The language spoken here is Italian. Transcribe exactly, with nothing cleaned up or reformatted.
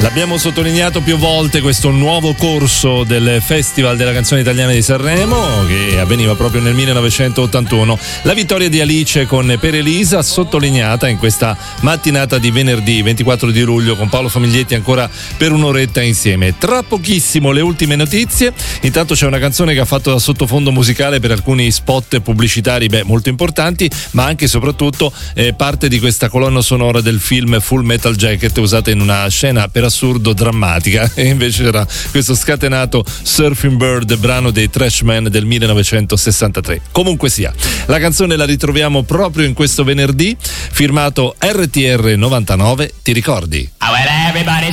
L'abbiamo sottolineato più volte questo nuovo corso del Festival della Canzone Italiana di Sanremo che avveniva proprio nel millenovecentottantuno. La vittoria di Alice con Per Elisa sottolineata in questa mattinata di venerdì ventiquattro di luglio con Paolo Famiglietti ancora per un'oretta insieme. Tra pochissimo le ultime notizie. Intanto c'è una canzone che ha fatto da sottofondo musicale per alcuni spot pubblicitari beh, molto importanti, ma anche e soprattutto eh, parte di questa colonna sonora del film Full Metal Jacket usata in una scena per assurdo drammatica, e invece era questo scatenato Surfing Bird, brano dei Trashman del millenovecentosessantatré. Comunque sia, la canzone la ritroviamo proprio in questo venerdì, firmato R T R novantanove, ti ricordi?